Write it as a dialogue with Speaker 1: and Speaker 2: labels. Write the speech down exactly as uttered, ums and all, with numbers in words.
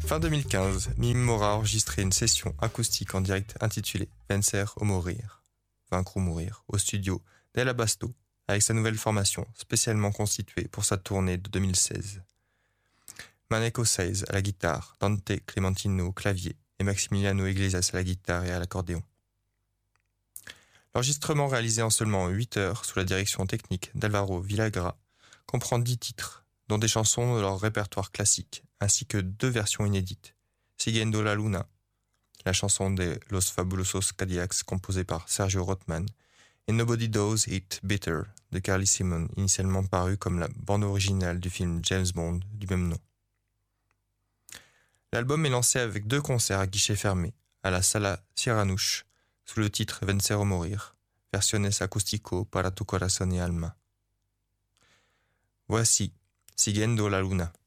Speaker 1: Fin deux mille quinze, Mimi Mora a enregistré une session acoustique en direct intitulée Vencer o Morir, Vaincre ou Mourir, au studio Del Abasto, avec sa nouvelle formation spécialement constituée pour sa tournée de deux mille seize. Maneco Saiz à la guitare, Dante Clementino au clavier et Maximiliano Iglesias à la guitare et à l'accordéon. L'enregistrement réalisé en seulement huit heures sous la direction technique d'Alvaro Villagra comprend dix titres, dont des chansons de leur répertoire classique, ainsi que deux versions inédites. Siguiendo la Luna, la chanson de Los Fabulosos Cadillacs composée par Sergio Rothman, et Nobody Does It Better de Carly Simon, initialement paru comme la bande originale du film James Bond du même nom. L'album est lancé avec deux concerts à guichet fermé, à la Sala Sierranouche, sous le titre Vencer o Morir, Versiones Acústico para tu Corazón y Alma. Voici Siguiendo la Luna.